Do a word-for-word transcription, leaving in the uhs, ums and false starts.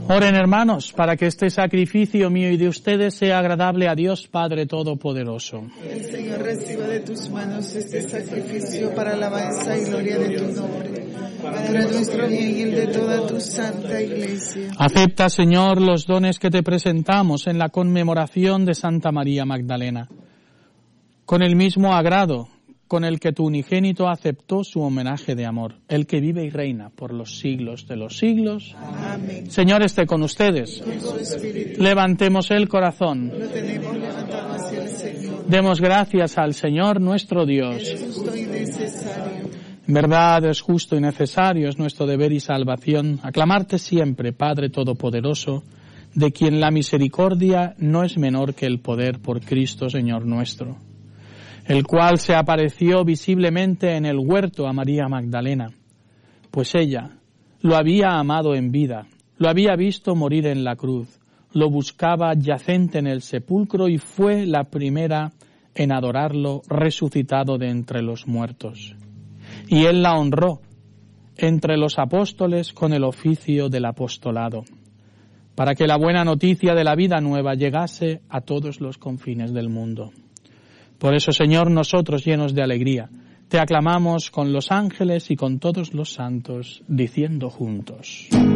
Oren, hermanos, para que este sacrificio mío y de ustedes sea agradable a Dios Padre Todopoderoso. El Señor reciba de tus manos este sacrificio para alabanza y gloria de tu nombre, para nuestro bien y el de toda tu santa Iglesia. Acepta, Señor, los dones que te presentamos en la conmemoración de Santa María Magdalena, con el mismo agrado con el que tu unigénito aceptó su homenaje de amor, el que vive y reina por los siglos de los siglos. Amén. Señor, esté con ustedes. Con su espíritu. Levantemos el corazón. Lo tenemos levantado hacia el Señor. Demos gracias al Señor nuestro Dios. Es justo y necesario. En verdad es justo y necesario, es nuestro deber y salvación, aclamarte siempre, Padre Todopoderoso, de quien la misericordia no es menor que el poder, por Cristo Señor nuestro, el cual se apareció visiblemente en el huerto a María Magdalena, pues ella lo había amado en vida, lo había visto morir en la cruz, lo buscaba yacente en el sepulcro y fue la primera en adorarlo resucitado de entre los muertos. Y él la honró entre los apóstoles con el oficio del apostolado, para que la buena noticia de la vida nueva llegase a todos los confines del mundo. Por eso, Señor, nosotros llenos de alegría, te aclamamos con los ángeles y con todos los santos, diciendo juntos: